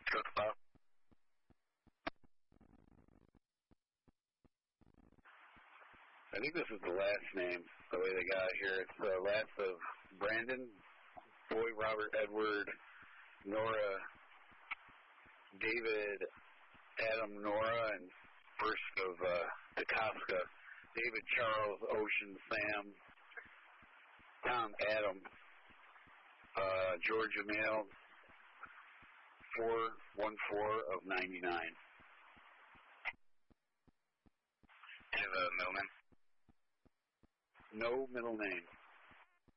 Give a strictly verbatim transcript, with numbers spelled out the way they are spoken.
Cookpop. I think this is the last name, the way they got it here. It's the last of Brandon, Boy, Robert, Edward, Nora, David, Adam, Nora, and first of uh, DeCosca, David, Charles, Ocean, Sam, Tom, Adam, uh, George, Emil, four one four of ninety-nine. Do you have a middle name? No middle name.